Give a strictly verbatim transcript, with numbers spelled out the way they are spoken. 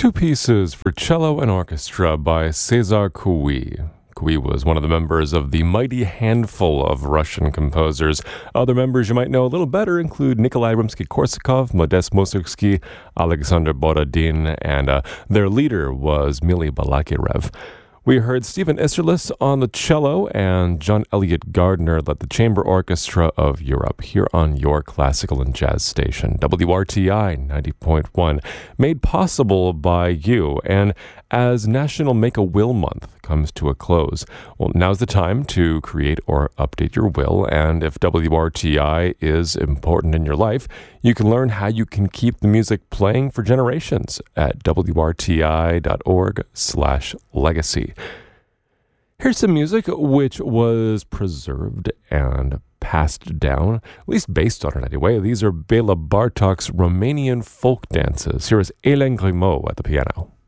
Two pieces for cello and orchestra by Cesar Cui. Cui was one of the members of the mighty handful of Russian composers. Other members you might know a little better include Nikolai Rimsky-Korsakov, Modest Mussorgsky, Alexander Borodin, and uh, their leader was Mily Balakirev. We heard Stephen Isserlis on the cello, and John Elliott Gardner led the Chamber Orchestra of Europe here on your classical and jazz station, W R T I ninety point one, made possible by you. And as National Make-A-Will Month comes to a close, well, now's the time to create or update your will. And if W R T I is important in your life, you can learn how you can keep the music playing for generations at W R T I dot org slash legacy. Here's some music which was preserved and passed down, at least based on it anyway. These are Bela Bartok's Romanian folk dances. Here is Hélène Grimaud at the piano.